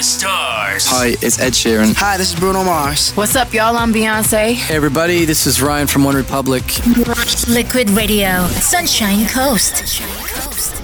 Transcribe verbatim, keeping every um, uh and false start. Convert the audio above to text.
stars. Hi, it's Ed Sheeran. Hi, this is Bruno Mars. What's up, y'all? I'm Beyonce. Hey, everybody, this is Ryan from One Republic. Liquid Radio, Sunshine Coast.